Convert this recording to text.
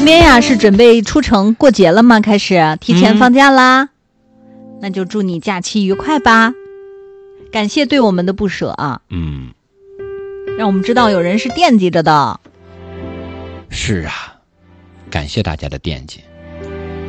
今天呀是准备出城过节了吗？开始提前放假啦，那就祝你假期愉快吧。感谢对我们的不舍啊，让我们知道有人是惦记着的。 是啊，感谢大家的惦记。